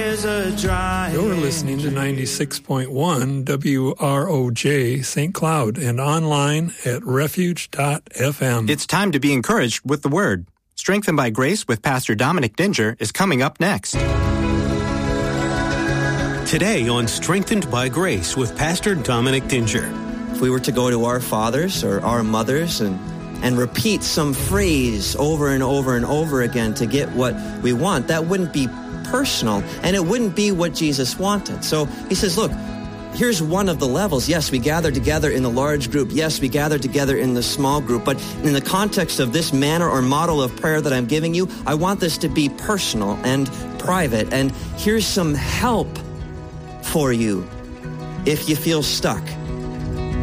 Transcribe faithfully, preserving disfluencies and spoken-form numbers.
there's a dry. You're listening to ninety-six point one W R O J Saint Cloud and online at refuge dot f m. It's time to be encouraged with the Word. Strengthened by Grace with Pastor Dominic Dinger is coming up next. Today on Strengthened by Grace with Pastor Dominic Dinger. If we were to go to our fathers or our mothers and and repeat some phrase over and over and over again to get what we want, that wouldn't be personal, and it wouldn't be what Jesus wanted. So he says, look, here's one of the levels. Yes, we gather together in the large group. Yes, we gather together in the small group. But in the context of this manner or model of prayer that I'm giving you, I want this to be personal and private. And here's some help for you if you feel stuck.